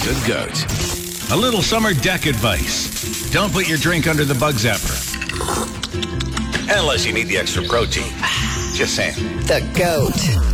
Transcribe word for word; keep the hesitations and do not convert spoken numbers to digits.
The GOAT. A little summer deck advice. Don't put your drink under the bug zapper. Unless you need the extra protein. Just saying. The GOAT.